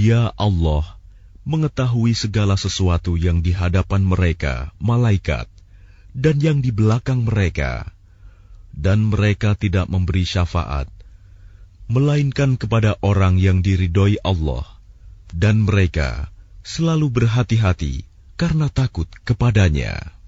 Dia, Allah, mengetahui segala sesuatu yang di hadapan mereka, malaikat, dan yang di belakang mereka, dan mereka tidak memberi syafaat, melainkan kepada orang yang diridhoi Allah, dan mereka selalu berhati-hati karena takut kepadanya.